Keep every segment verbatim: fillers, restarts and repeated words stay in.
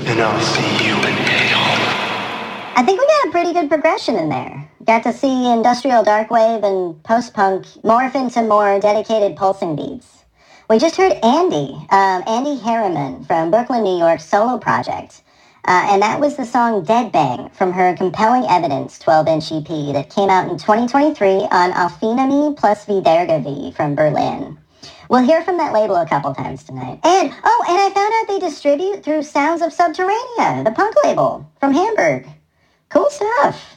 and I'll see you in hell. I think we got a pretty good progression in there. Got to see industrial darkwave and post-punk morph into more dedicated pulsing beats. We just heard Andy, um, Andy Harriman from Brooklyn, New York's solo project. Uh, and that was the song Dead Bang from her Compelling Evidence twelve-inch E P that came out in twenty twenty-three on Alfinami plus Wiedergewie from Berlin. We'll hear from that label a couple times tonight. And, oh, and I found out they distribute through Sounds of Subterranea, the punk label from Hamburg. Cool stuff.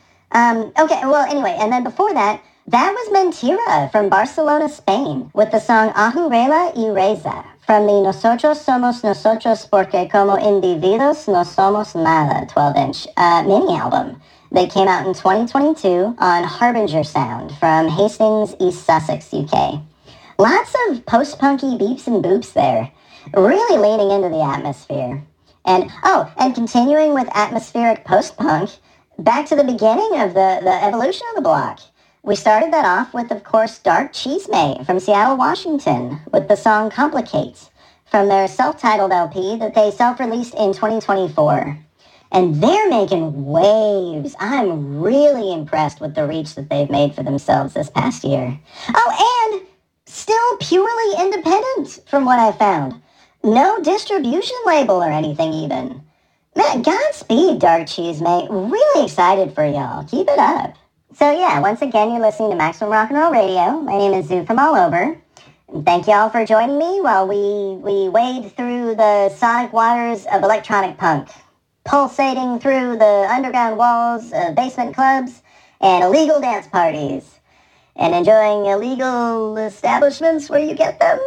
Um, okay, well, anyway, and then before that, that was Mentira from Barcelona, Spain, with the song Ahurela y Reza from the Nosotros Somos Nosotros Porque Como Individuos No Somos Nada twelve-inch uh, mini-album. They came out in twenty twenty-two on Harbinger Sound from Hastings, East Sussex, U K. Lots of post-punky beeps and boops there, really leaning into the atmosphere. And, oh, and continuing with atmospheric post-punk, back to the beginning of the, the evolution of the block. We started that off with, of course, Dark Cheesemate from Seattle, Washington, with the song Complicate from their self-titled L P that they self-released in twenty twenty-four. And they're making waves. I'm really impressed with the reach that they've made for themselves this past year. Oh, and still purely independent from what I found. No distribution label or anything even. Man, Godspeed, Dark Cheesemate. Really excited for y'all. Keep it up. So yeah, once again, you're listening to Maximum Rock and Roll Radio. My name is Zoo from all over. And thank y'all for joining me while we, we wade through the sonic waters of electronic punk, pulsating through the underground walls of basement clubs and illegal dance parties, and enjoying illegal establishments where you get them.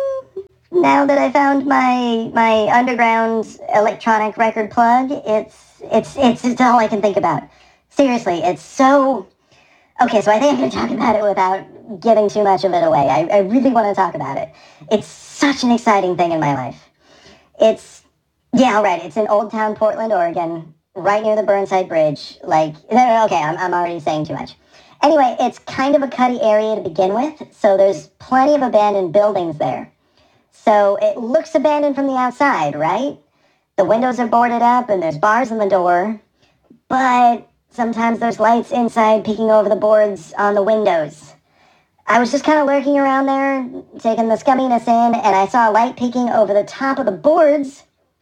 Now that I found my my underground electronic record plug, it's it's it's it's all I can think about. Seriously, it's so... Okay, so I think I can talk about it without giving too much of it away. I, I really want to talk about it. It's such an exciting thing in my life. It's, yeah, all right, it's in Old Town, Portland, Oregon, right near the Burnside Bridge. Like, no, no, okay, I'm, I'm already saying too much. Anyway, it's kind of a cutty area to begin with, so there's plenty of abandoned buildings there. So it looks abandoned from the outside, right? The windows are boarded up and there's bars on the door, but sometimes there's lights inside peeking over the boards on the windows. I was just kind of lurking around there, taking the scumminess in, and I saw a light peeking over the top of the boards.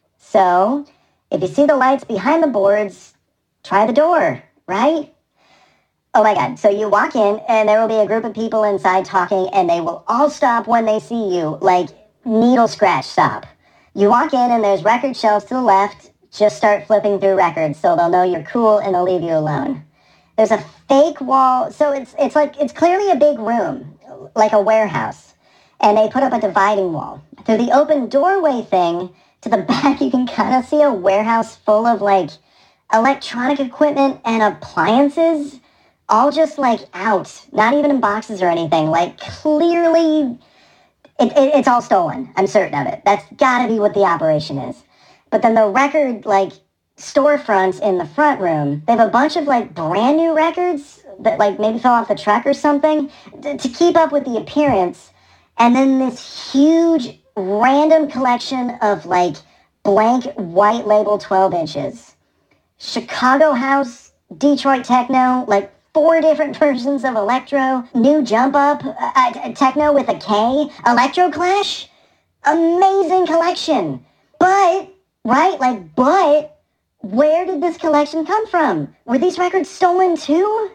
So, if you see the lights behind the boards, try the door, right? Oh my god, so you walk in, and there will be a group of people inside talking, and they will all stop when they see you, like needle scratch stop. You walk in, and there's record shelves to the left. Just start flipping through records so they'll know you're cool and they'll leave you alone. There's a fake wall, so it's it's like, it's clearly a big room, like a warehouse. And they put up a dividing wall. Through the open doorway thing, to the back you can kind of see a warehouse full of like electronic equipment and appliances, all just like out, not even in boxes or anything, like clearly, it, it, it's all stolen, I'm certain of it. That's gotta be what the operation is. But then the record, like, storefronts in the front room, they have a bunch of, like, brand new records that, like, maybe fell off the truck or something to, to keep up with the appearance. And then this huge random collection of, like, blank white label twelve inches. Chicago House, Detroit Techno, like, four different versions of electro, new jump up, uh, techno with a K, Electro Clash. Amazing collection. But... Right, like, but where did this collection come from? Were these records stolen too?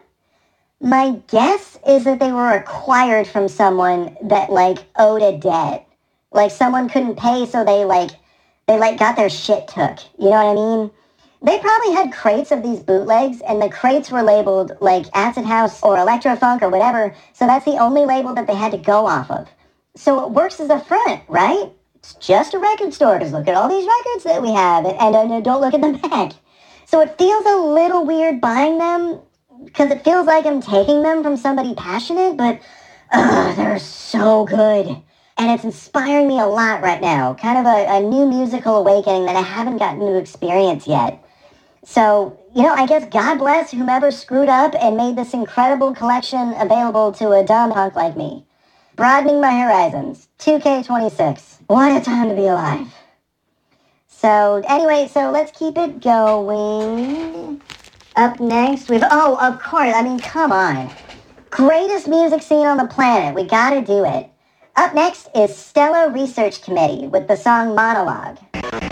My guess is that they were acquired from someone that, like, owed a debt. Like, someone couldn't pay, so they, like, they, like, got their shit took. You know what I mean? They probably had crates of these bootlegs, and the crates were labeled, like, Acid House or Electrofunk or whatever, so that's the only label that they had to go off of. So it works as a front, right? It's just a record store, because look at all these records that we have, and, and uh, don't look at the back. So it feels a little weird buying them, because it feels like I'm taking them from somebody passionate, but uh, they're so good. And it's inspiring me a lot right now, kind of a, a new musical awakening that I haven't gotten to experience yet. So, you know, I guess God bless whomever screwed up and made this incredible collection available to a dumb punk like me. Broadening my horizons. two K twenty-six. What a time to be alive. So anyway, so let's keep it going. Up next, we've, oh, of course, I mean, come on. Greatest music scene on the planet. We gotta do it. Up next is Stellar Research Committee with the song Monologue.